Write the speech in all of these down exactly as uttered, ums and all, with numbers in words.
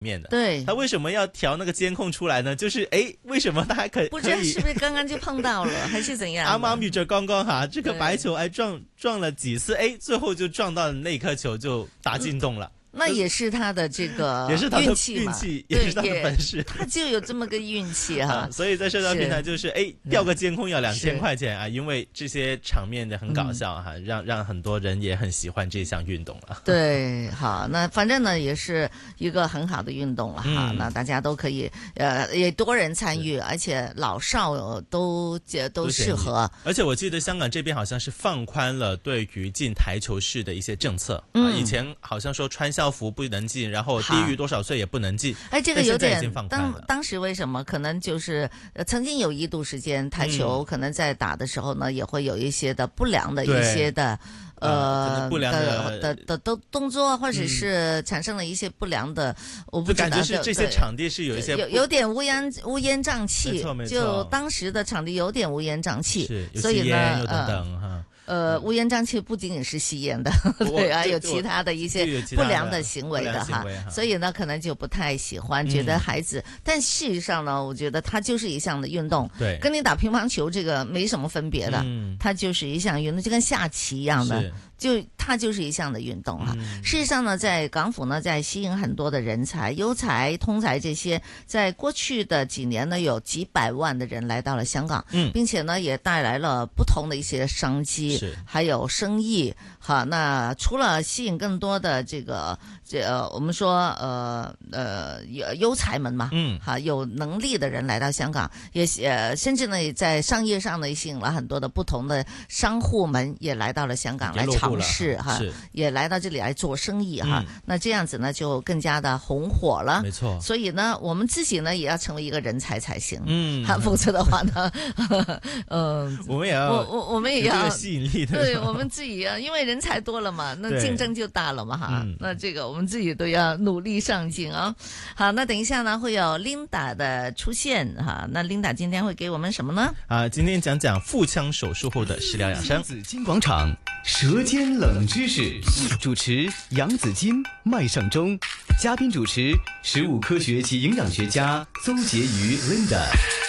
面的， 对， 他為什麼要調那個監控出來呢？就是誒，為什麼他還可以？ 不知道是不是剛剛就碰到了，還是怎樣？ 啱啱遇着剛剛哈，這個白球哎撞撞了幾次，哎，最後就撞到那顆球就打進洞了。 嗯那也是他的這個也是他的運氣嘛， 運氣也是他的本事， 他就有這麼個運氣哈、啊。 所以在社交平台就是，哎，調個監控要兩千塊錢啊，因為這些場面的很搞笑哈、嗯，讓讓很多人也很喜歡這項運動了。 對，好，那反正呢也是一個很好的運動了哈、嗯，那大家都可以，呃，也多人參與，而且老少都都適合。 而且我記得香港這邊好像是放寬了對於進台球室的一些政策， 嗯、 啊，以前好像說穿校服不能進，然後低於多少歲也不能進。 哎，這個有點當當時為什麼可能就是曾經有一度時間台球可能在打的時候呢，嗯、也會有一些的不良的一些的呃不良的的的的動作，或者是產生了一些不良的，嗯、我不知道感覺是這些場地是有一些有有點烏煙烏煙瘴氣， 沒錯沒錯， 就當時的場地有點烏煙瘴氣， 是所以呢， 有等等哈。 呃，烏煙瘴氣不僅僅是吸煙的，對啊，有其他的一些不良的行為的哈，所以呢，可能就不太喜歡，覺得孩子、嗯。但事實上呢，我覺得它就是一項的運動，對，跟你打乒乓球這個沒什麼分別的，嗯、它就是一項運動，就跟下棋一樣的，就它就是一項的運動哈、嗯。事實上呢，在港府呢，在吸引很多的人才、優才、通才這些，在過去的幾年呢，有幾百萬的人來到了香港，嗯，並且呢，也帶來了不同的一些商機。還有生意，好，那除了吸引更多的這個，這我們說，呃呃，優才們嘛，嗯，好，有能力的人來到香港，也呃，甚至呢，在商業上呢，吸引了很多的不同的商戶們也來到了香港來嘗試，哈，也來到這裡來做生意，哈、嗯，那這樣子呢，就更加的紅火了，沒錯。所以呢，我們自己呢，也要成為一個人才才行，嗯，否則的話呢，嗯， 我們也要， 我我我們也要吸引力的。 對，我們自己啊，因為人才多了嘛，那競爭就大了嘛，哈、嗯。那這個我們自己都要努力上進啊。好，那等一下呢，會有 Linda 的出現哈。那 Linda 今天會給我們什麼呢？ 啊，今天講講腹腔手術後的食療養生。 紫金廣場舌尖冷知識，主持楊紫金、麥尚中，嘉賓主持食物科學及營養學家鄒婕妤 Linda。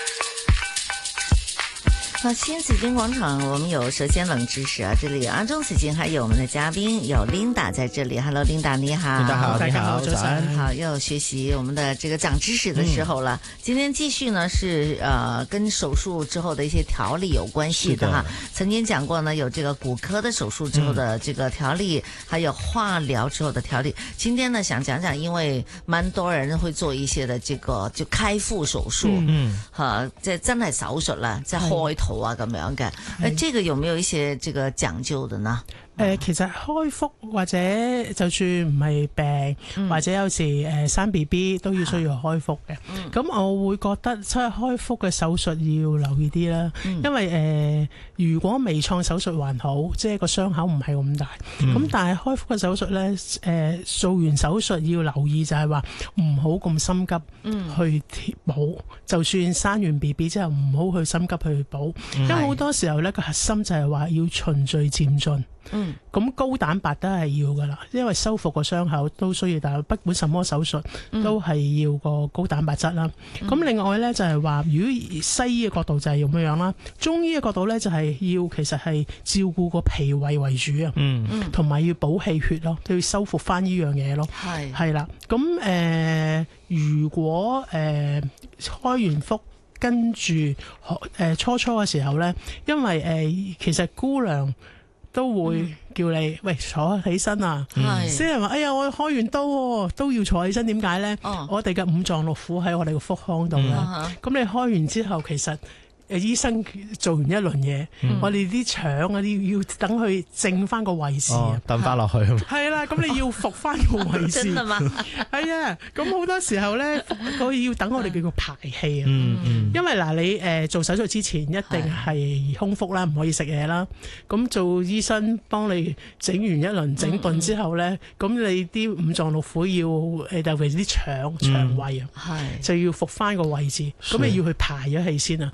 好，新紫荊廣場，我們有舌尖冷知識啊！這裡阿中紫荊，還有我們的嘉賓有 Linda 在這裡。Hello Linda，你好。 大家好，大家好，早安。 好，又學習我們的這個長知識的時候了。嗯、今天繼續呢，是呃跟手術之後的一些調理有關係的哈。曾經講過呢，有這個骨科的手術之後的這個調理，嗯、還有化療之後的調理。今天呢，想講講，因為蠻多人會做一些的這個就開腹手術，嗯，哈，這真係手術啦，即係開肚啊咁樣嘅。誒，這個有沒有一些這個講究的呢？ 誒、呃，其實開腹或者就算唔係病、嗯，或者有時誒、呃、生 B B 都要需要開腹嘅。咁、嗯、我會覺得即係開腹嘅手術要留意啲啦、嗯，因為誒、呃、如果微創手術還好，即係個傷口唔係咁大。咁、嗯、但係開腹嘅手術咧，誒、呃、做完手術要留意就係話唔好咁心急去貼補、嗯，就算生完 B B 之後唔好去心急去補、嗯，因為好多時候咧個核心就係話要循序漸進。嗯，咁高蛋白都係要噶啦，因為修復個傷口都需要，但係不管什麼手術都係要個高蛋白質啦。咁、嗯、另外咧就係話，如果西醫嘅角度就係咁樣樣啦，中醫嘅角度咧就係要其實係照顧個脾胃為主啊，嗯嗯，同埋要補氣血咯，都要修復翻呢樣嘢咯，係係啦。咁誒、呃，如果誒、呃、開完腹跟住誒、呃、初初嘅時候咧，因為誒、呃、其實姑娘都會叫你、嗯、喂坐起身啊！先人話：哎呀，我開完刀喎，都要坐起身。點解咧？我哋嘅五臟六腑喺我哋嘅腹腔度啦。咁、嗯、你開完之後，其實誒醫生做完一輪嘢、嗯，我哋啲腸嗰啲要等佢正翻個位置啊， 等翻落去。 係啦，咁你要復翻個位置。真係嘛？係啊，咁好多時候咧，佢要等我哋叫做排氣啊。嗯嗯。因為嗱，你誒做手術之前一定係空腹啦，唔可以食嘢啦。咁做醫生幫你整完一輪整頓之後咧，咁、嗯、你啲五臟六腑要誒，特別係啲腸腸胃啊，係就要復翻個位置。咁你要去排咗氣先啊。點為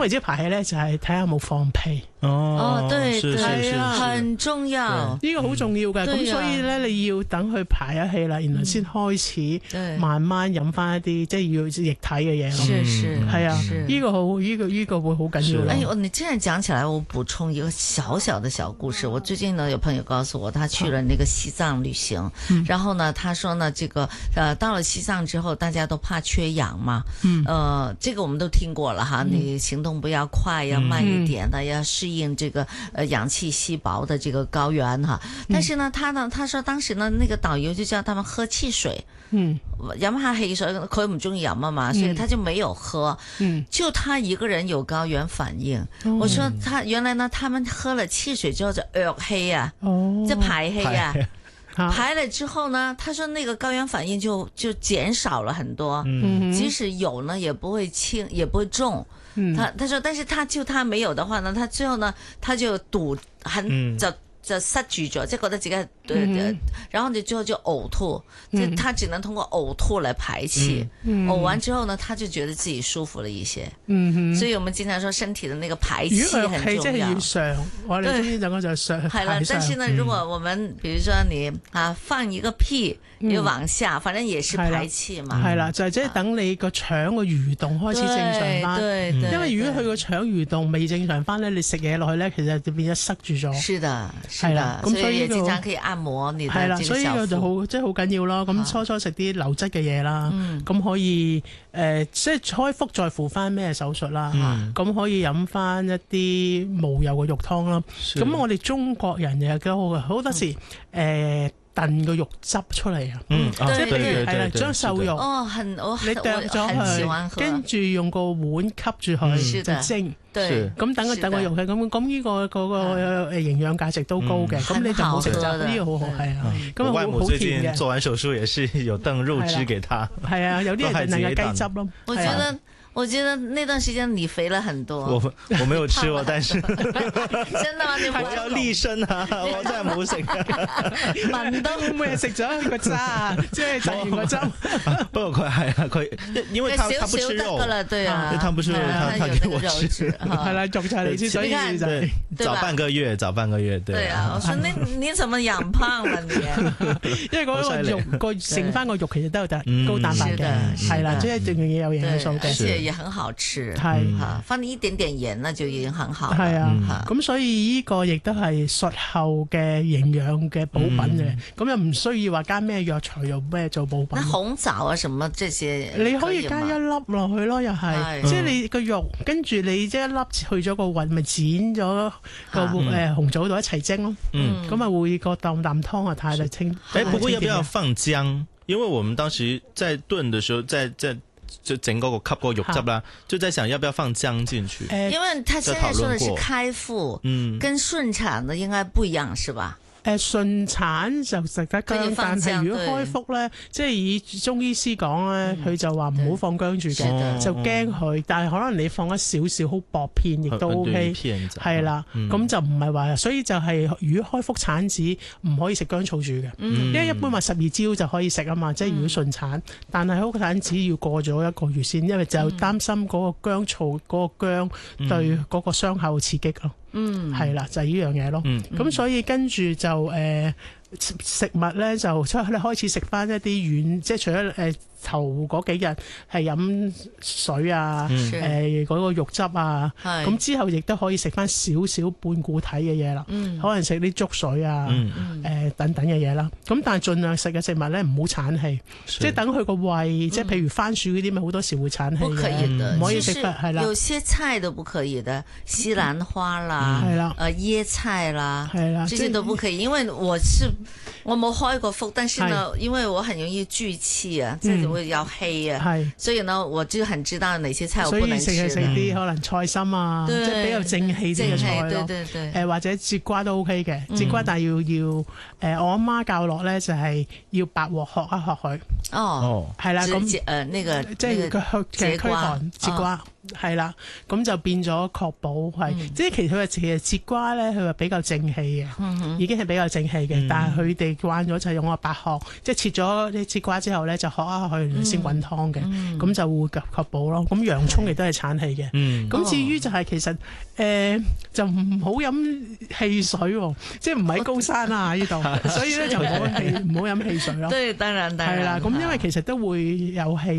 者排氣咧就係睇下有冇放屁。 哦，對是對， 是很重要， 呢個好重要嘅。咁所以咧，你要等佢排咗氣啦，然後先開始慢慢飲翻一啲即係要液體嘅嘢咯。 是是， 係啊，呢個好，呢個呢個會好緊要。 哎，你這樣講起來，我補充一個小小的小故事。我最近呢有朋友告訴我，他去了那個西藏旅行，然後呢，他說呢，這個呃到了西藏之後，大家都怕缺氧嘛，呃，這個我們都聽過了哈，你行動不要快，要慢一點的，要適應這個呃氧氣稀薄的這個高原哈。但是呢，他呢，他說當時呢，那個導遊就叫他們喝汽水，嗯，飲下汽水，佢唔中意飲啊嘛，所以他就沒有喝，嗯，就他一個人有高原反應。我說他原來呢，他們喝了汽水之後就惡氣啊，哦，就排氣啊。排了之後呢，他說那個高原反應就就減少了很多，嗯，即使有呢，也不會輕，也不會重。嗯，他他說，但是他就他沒有的話呢，他最後呢，他就堵很就就塞住咗，即係覺得自己，嗯，然後你最後就嘔吐，就，嗯，他只能通過嘔吐來排氣，嗯，嘔完之後呢，他就覺得自己舒服了一些。嗯，所以我們經常說身體的那個排氣很重要。 即係要上，我哋中醫就講就上。 係啦，但是呢，如果我們，比如說你啊放一個屁，你往下，反正也是排氣嘛。係啦，就係即係等你個腸個蠕動開始正常翻。對對。因為如果佢個腸蠕動未正常翻咧，你食嘢落去咧，其實就變咗塞住咗。是的，係啦。咁所以經常可以按摩你的這個小腹。係啦，所以呢個就好即係好緊要咯。咁初初食啲流質嘅嘢啦，咁可以誒，即係開腹在乎翻咩手術啦。咁可以飲翻一啲無油嘅肉湯啦。咁我哋中國人又幾好嘅，好多時誒燉個肉汁出嚟啊。嗯，即係譬如係啦，將瘦肉哦，很我你剁咗佢，跟住用個碗吸住佢就蒸。對，咁等佢等個肉氣咁，咁呢個嗰個誒營養價值都高嘅，咁你就冇食雜，呢個好好係啊。咁啊， 外母最近做完手術也是有燉肉汁給他。係啊，有啲人燉嘅雞汁咯。 我覺得。我覺得那段時間你肥了很多。 我我沒有吃過，但是真的嗎？你我要立身啊！我真係冇食。 聞到每日食咗個渣，即係食完個汁。 不過佢係啊，佢因為他他不吃肉， 對啊， 他不吃肉，他他給我吃。 係啦，肉菜嚟吃，所以就早半個月，早半個月，對。 對啊，我說你你怎麼養胖了你？ 因為嗰個肉個剩翻個肉其實都有高蛋白嘅，係啦，即係仲要有營養素嘅。 也很好吃， 係吓，放一點點鹽那就已經很好。 係啊，咁所以呢個亦都係術後嘅營養嘅補品嘅，咁又唔需要話加咩藥材又咩做補品。 那紅棗啊，什麼這些， 你可以加一粒落去咯，又係，即係你個肉跟住你即係一粒去咗個核，咪剪咗個誒紅棗度一齊蒸咯。嗯，咁啊會個啖啖湯啊太嚟清。 誒，不過要不要放薑？因為我們當時在燉的時候，在在。就整嗰個吸嗰個肉汁啦，就在想要不要放薑進去。 因為他現在說的是開腹，嗯，跟順產的應該不一樣，是吧？ 誒順產就食得薑，但係如果開腹咧，即係以中醫師講咧，佢就話唔好放薑住嘅，就驚佢。但係可能你放一少少好薄片，亦都 OK。係啦，咁就唔係話，所以就係如果開腹產子唔可以食薑醋住嘅，因為一般話十二朝就可以食啊嘛。即係如果順產，但係開腹產子要過咗一個月先，因為就擔心嗰個薑醋嗰個薑對嗰個傷口刺激咯。嗯，係啦，就係呢樣嘢咯。咁、嗯、所以跟住就誒、呃、食物咧，就出你開始食翻一啲軟，即係除咗誒。呃頭嗰幾日係飲水啊，誒嗰、嗯呃嗰個肉汁啊，咁之後亦都可以食翻少少半固體嘅嘢啦，嗯、可能食啲粥水啊，誒、嗯呃、等等嘅嘢啦。咁但係盡量食嘅食物咧唔好產氣，即係等佢個胃，即係譬如番薯嗰啲咪好多時會產氣嘅，唔可以的，唔可以食得係啦。 有些菜都不可以的，西蘭花啦，係啦、嗯，誒椰菜啦，係啦，這些都不可以，因為我是我冇開過腹，但是呢，因為我很容易聚氣啊，即係、嗯。會有氣啊，所以呢，我就很知道哪些菜我不能吃。所以食係食啲可能菜心啊，即係比較正氣啲嘅菜咯。誒或者節瓜都 OK 嘅，節瓜但係要要誒，我阿媽教落咧就係要白鑊學一學佢。哦，係啦，咁誒呢個即係個嘅驅寒節瓜。 係啦，咁就變咗確保係，嗯、即係其實佢話其實節瓜咧，佢話比較正氣嘅，嗯、已經係比較正氣嘅。嗯、但係佢哋慣咗就用個白殼，即係切咗啲節瓜之後咧，就殼下去先滾湯嘅，咁、嗯、就會確保咯。咁洋葱亦都係產氣嘅。咁、嗯、至於就係其實誒、呃、就唔好飲汽水喎，即係唔喺高山啊呢度，所以咧就唔好唔好飲汽水咯。對，當然當然係啦。咁因為其實都會有氣。